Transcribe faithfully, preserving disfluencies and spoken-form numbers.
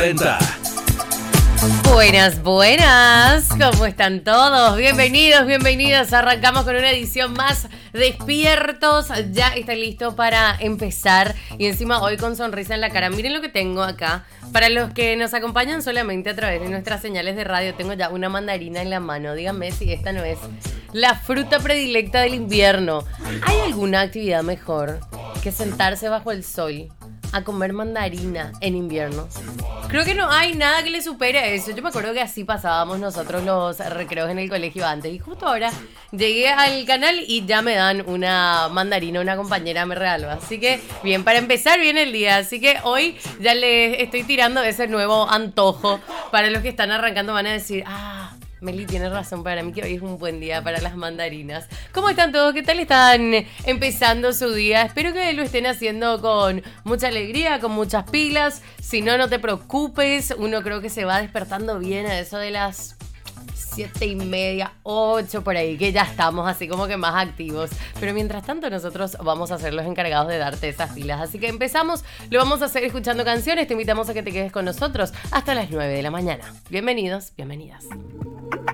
Buenas, buenas, ¿cómo están todos? Bienvenidos, bienvenidas. Arrancamos con una edición más despiertos. Ya está listo para empezar y encima hoy con sonrisa en la cara. Miren lo que tengo acá. Para los que nos acompañan solamente a través de nuestras señales de radio, tengo ya una mandarina en la mano. Díganme si esta no es la fruta predilecta del invierno. ¿Hay alguna actividad mejor que sentarse bajo el sol a comer mandarina en invierno? Creo que no hay nada que le supere a eso. Yo me acuerdo que así pasábamos nosotros los recreos en el colegio antes. Y justo ahora llegué al canal y ya me dan una mandarina, una compañera me regaló. Así que bien, para empezar bien el día. Así que hoy ya les estoy tirando ese nuevo antojo. Para los que están arrancando van a decir, ah, Meli tiene razón, para mí que hoy es un buen día para las mandarinas. ¿Cómo están todos? ¿Qué tal están empezando su día? Espero que lo estén haciendo con mucha alegría, con muchas pilas. Si no, no te preocupes. Uno creo que se va despertando bien a eso de las siete y media, ocho por ahí, que ya estamos así como que más activos. Pero mientras tanto nosotros vamos a ser los encargados de darte esas pilas. Así que empezamos, lo vamos a hacer escuchando canciones. Te invitamos a que te quedes con nosotros hasta las nueve de la mañana. Bienvenidos, bienvenidas.